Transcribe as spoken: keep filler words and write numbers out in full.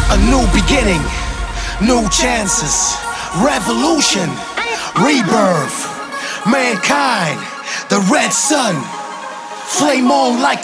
A new beginning, new chances, revolution, rebirth, mankind, the red sun, flame on like